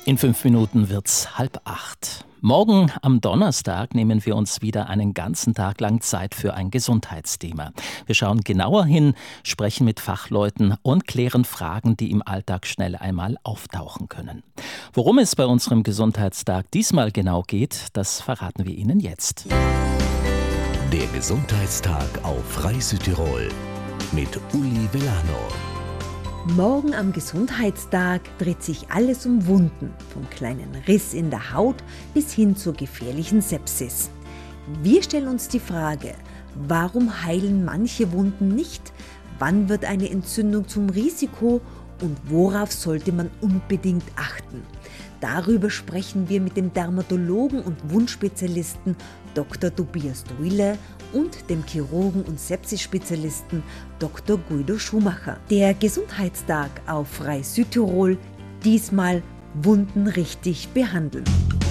In 5 Minuten wird's 7:30. Morgen am Donnerstag nehmen wir uns wieder einen ganzen Tag lang Zeit für ein Gesundheitsthema. Wir schauen genauer hin, sprechen mit Fachleuten und klären Fragen, die im Alltag schnell einmal auftauchen können. Worum es bei unserem Gesundheitstag diesmal genau geht, das verraten wir Ihnen jetzt. Der Gesundheitstag auf Radio Südtirol mit Uli Vellano. Morgen am Gesundheitstag dreht sich alles um Wunden, vom kleinen Riss in der Haut bis hin zur gefährlichen Sepsis. Wir stellen uns die Frage, warum heilen manche Wunden nicht? Wann wird eine Entzündung zum Risiko und worauf sollte man unbedingt achten? Darüber sprechen wir mit dem Dermatologen und Wundspezialisten Dr. Tobias Druille und dem Chirurgen und Sepsisspezialisten Dr. Guido Schumacher. Der Gesundheitstag auf Radio Südtirol, diesmal Wunden richtig behandeln.